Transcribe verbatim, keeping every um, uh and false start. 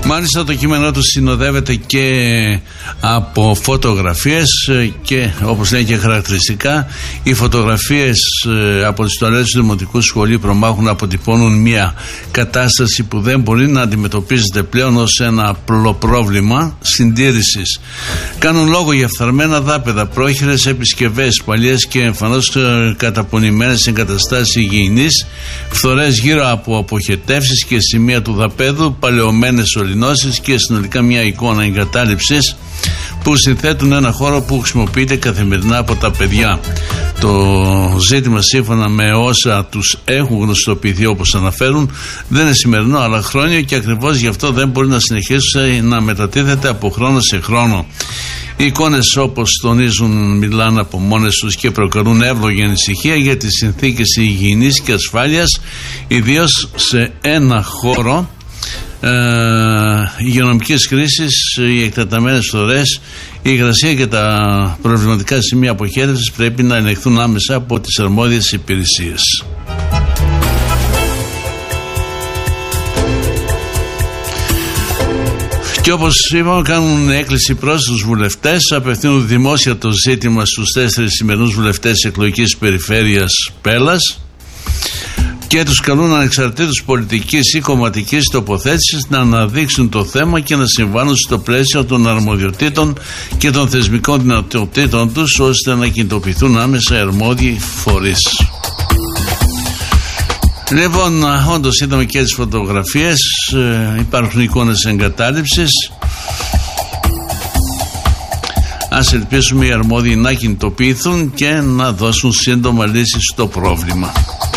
Μάλιστα το κείμενό του συνοδεύεται και από φωτογραφίες και όπως λέει και χαρακτηριστικά, οι φωτογραφίες από τις τουαλέτες του Δημοτικού Σχολείου Προμάχου να αποτυπώνουν μια κατάσταση που δεν μπορεί να αντιμετωπίζεται πλέον ως ένα απλό πρόβλημα συντήρησης. Κάνουν λόγο για φθαρμένα δάπεδα, πρόχειρες επισκευές, παλιές και εμφανώς καταπονημένες εγκαταστάσεις υγιεινής, φθορές γύρω από αποχετεύσεις και σημεία του δαπέδου, παλαιωμένες ολυνώσεις και συνολικά μια εικόνα εγκατάλειψης που συνθέτουν ένα χώρο που χρησιμοποιείται καθημερινά από τα παιδιά. Το ζήτημα, σύμφωνα με όσα τους έχουν γνωστοποιηθεί όπως αναφέρουν, δεν είναι σημερινό αλλά χρόνια, και ακριβώς γι' αυτό δεν μπορεί να συνεχίσει να μετατίθεται από χρόνο σε χρόνο. Οι εικόνες, όπως τονίζουν, μιλάνε από μόνες τους και προκαλούν εύλογη ανησυχία για τις συνθήκες υγιεινής και ασφάλειας, ιδίως σε ένα χώρο ε, υγειονομικής κρίσης. Οι εκτεταμένες φθορές, η υγρασία και τα προβληματικά σημεία αποχέτευσης πρέπει να ελεγχθούν άμεσα από τις αρμόδιες υπηρεσίες. Και όπως είπαμε, κάνουν έκκληση προς τους βουλευτές, απευθύνουν δημόσια το ζήτημα στους τέσσερις σημερινούς βουλευτές της εκλογικής περιφέρειας Πέλας και τους καλούν ανεξαρτήτως πολιτικής ή κομματικής τοποθέτησης να αναδείξουν το θέμα και να συμβάλλουν στο πλαίσιο των αρμοδιοτήτων και των θεσμικών δυνατοτήτων τους, ώστε να κινητοποιηθούν άμεσα οι αρμόδιοι φορείς. Λοιπόν, όντως είδαμε και τις φωτογραφίες, ε, υπάρχουν εικόνες εγκατάλειψης. Ας ελπίσουμε οι αρμόδιοι να κινητοποιηθούν και να δώσουν σύντομα λύσεις στο πρόβλημα.